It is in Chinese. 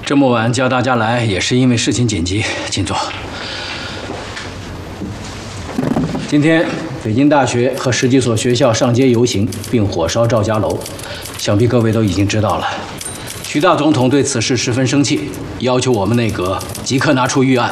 这么晚叫大家来，也是因为事情紧急，请坐。今天，北京大学和10几所学校上街游行，并火烧赵家楼，想必各位都已经知道了。徐大总统对此事十分生气，要求我们内阁即刻拿出预案，